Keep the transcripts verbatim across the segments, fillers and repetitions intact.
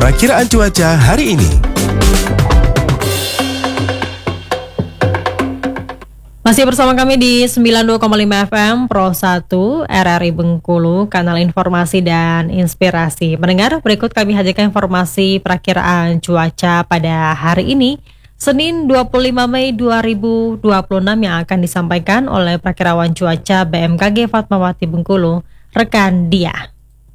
Perakiraan cuaca hari ini. Masih bersama kami di sembilan puluh dua koma lima F M Pro satu R R I Bengkulu, kanal informasi dan inspirasi. Mendengar, berikut kami hadirkan informasi perakiraan cuaca pada hari ini, Senin dua puluh lima Mei dua ribu dua puluh enam, yang akan disampaikan oleh perakirawan cuaca B M K G Fatmawati Bengkulu, rekan Dia.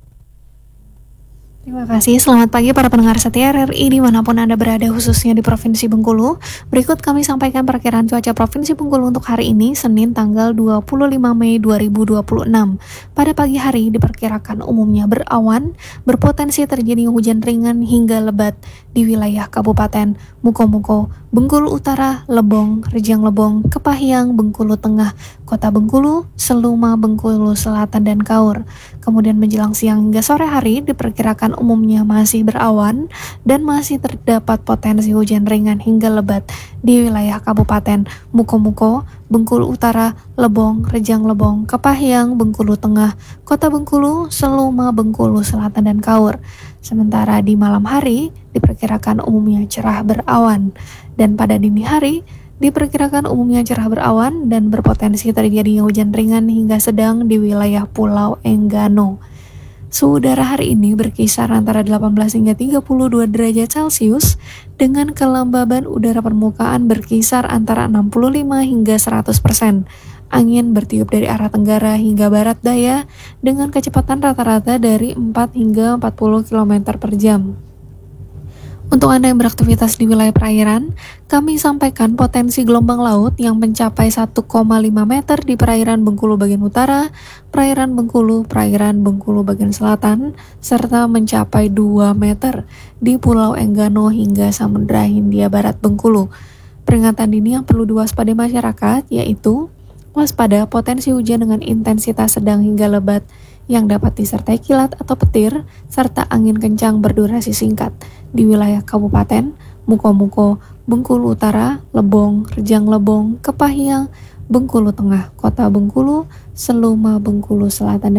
Terima kasih, selamat pagi para pendengar setia R R I dimanapun Anda berada, khususnya di Provinsi Bengkulu. Berikut kami sampaikan perkiraan cuaca Provinsi Bengkulu untuk hari ini, Senin tanggal dua puluh lima Mei dua ribu dua puluh enam. Pada pagi hari diperkirakan umumnya berawan, berpotensi terjadi hujan ringan hingga lebat di wilayah Kabupaten Mukomuko, Bengkulu Utara, Lebong, Rejang Lebong, Kepahyang, Bengkulu Tengah, Kota Bengkulu, Seluma, Bengkulu Selatan, dan Kaur. Kemudian menjelang siang hingga sore hari diperkirakan umumnya masih berawan dan masih terdapat potensi hujan ringan hingga lebat di wilayah Kabupaten Mukomuko, Bengkulu Utara, Lebong, Rejang Lebong, Kepahyang, Bengkulu Tengah, Kota Bengkulu, Seluma, Bengkulu Selatan, dan Kaur. Sementara di malam hari diperkirakan umumnya cerah berawan, dan pada dini hari diperkirakan umumnya cerah berawan dan berpotensi terjadinya hujan ringan hingga sedang di wilayah Pulau Enggano. Suhu udara hari ini berkisar antara delapan belas hingga tiga puluh dua derajat Celcius dengan kelembaban udara permukaan berkisar antara enam puluh lima hingga seratus persen. Angin bertiup dari arah tenggara hingga barat daya dengan kecepatan rata-rata dari empat hingga empat puluh kilometer per jam. Untuk Anda yang beraktivitas di wilayah perairan, kami sampaikan potensi gelombang laut yang mencapai satu koma lima meter di perairan Bengkulu bagian utara, perairan Bengkulu, perairan Bengkulu bagian selatan, serta mencapai dua meter di Pulau Enggano hingga Samudra Hindia Barat Bengkulu. Peringatan dini yang perlu diwaspadai masyarakat yaitu waspada potensi hujan dengan intensitas sedang hingga lebat yang dapat disertai kilat atau petir, serta angin kencang berdurasi singkat di wilayah Kabupaten Mukomuko, Bengkulu Utara, Lebong, Rejang Lebong, Kepahyang, Bengkulu Tengah, Kota Bengkulu, Seluma, Bengkulu Selatan, dan